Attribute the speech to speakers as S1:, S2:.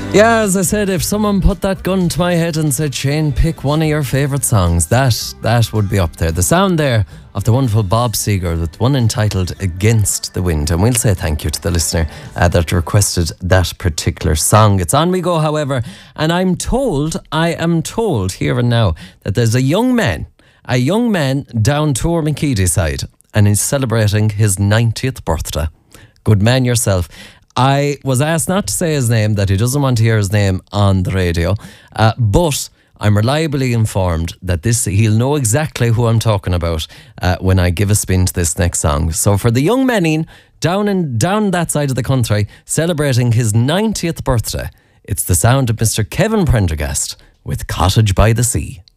S1: Yeah, as I said, if someone put that gun to my head and said, Shane, pick one of your favourite songs, that would be up there. The sound there of the wonderful Bob Seger with one entitled Against the Wind. And we'll say thank you to the listener that requested that particular song. It's on we go, however, and I am told here and now that there's a young man down Tour McKeady side, and he's celebrating his 90th birthday. Good man yourself. I was asked not to say his name, that he doesn't want to hear his name on the radio, but I'm reliably informed that he'll know exactly who I'm talking about when I give a spin to this next song. So for the young men down that side of the country celebrating his 90th birthday, it's the sound of Mr. Kevin Prendergast with Cottage by the Sea.